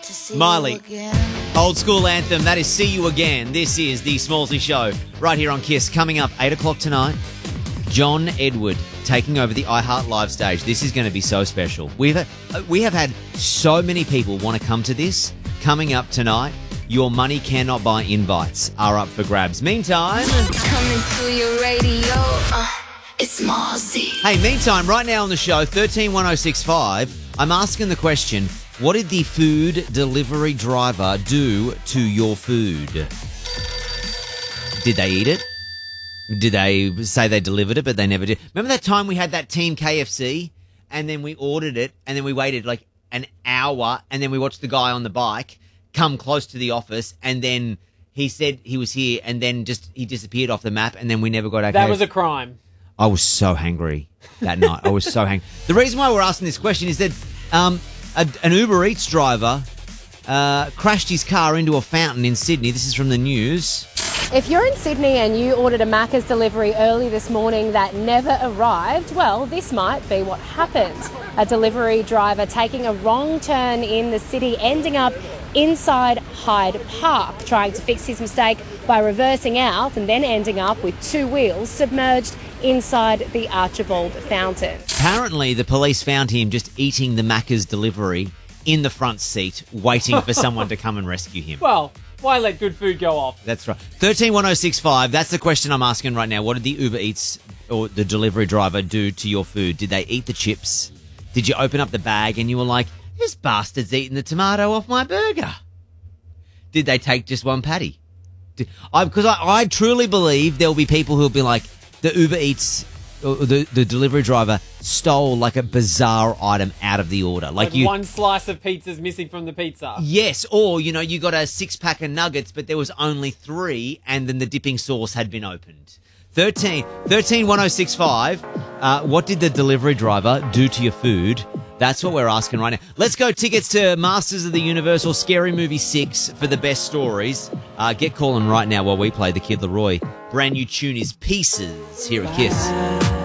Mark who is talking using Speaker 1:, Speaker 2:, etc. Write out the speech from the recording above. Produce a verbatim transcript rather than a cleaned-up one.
Speaker 1: Miley, old school anthem. That is See You Again. This is the Smallsy Show right here on Kiss. Coming up eight o'clock tonight, John Edward taking over the iHeart Live stage. This is going to be so special. We've uh, we have had so many people want to come to this. Coming up tonight, your money cannot buy invites are up for grabs. Meantime,
Speaker 2: coming through your radio, uh, it's Smallsy.
Speaker 1: Hey, meantime, right now on the show, thirteen one oh six five, I'm asking the question, what did the food delivery driver do to your food? Did they eat it? Did they say they delivered it, but they never did? Remember that time we had that Team K F C, and then we ordered it, and then we waited like an hour, and then we watched the guy on the bike come close to the office, and then he said he was here, and then just he disappeared off the map, and then we never got our
Speaker 3: That
Speaker 1: K F C.
Speaker 3: was a crime.
Speaker 1: I was so hungry that night. I was so hungry. The reason why we're asking this question is that um, a, an Uber Eats driver uh, crashed his car into a fountain in Sydney. This is from the news.
Speaker 4: If you're in Sydney and you ordered a Macca's delivery early this morning that never arrived, well, this might be what happened. A delivery driver taking a wrong turn in the city, ending up inside Hyde Park, trying to fix his mistake by reversing out and then ending up with two wheels submerged inside the Archibald Fountain.
Speaker 1: Apparently, the police found him just eating the Macca's delivery in the front seat, waiting for someone to come and rescue him.
Speaker 3: Well, why let good food go off?
Speaker 1: That's right. thirteen one oh six five, that's the question I'm asking right now. What did the Uber Eats or the delivery driver do to your food? Did they eat the chips? Did you open up the bag and you were like, this bastard's eating the tomato off my burger? Did they take just one patty? Did, I, because I, I truly believe there'll be people who'll be like, the Uber Eats, or the, the delivery driver stole like a bizarre item out of the order. Like,
Speaker 3: Like
Speaker 1: you,
Speaker 3: one slice of pizza's missing from the pizza.
Speaker 1: yes, or, you know, you got a six-pack of nuggets, but there was only three, and then the dipping sauce had been opened. thirteen, thirteen one oh six five, uh, what did the delivery driver do to your food? That's what we're asking right now. Let's go tickets to Masters of the Universe or Scary Movie six for the best stories. Uh, get calling right now while we play the Kid Laroi. Brand new tune is Pieces here at Kiss.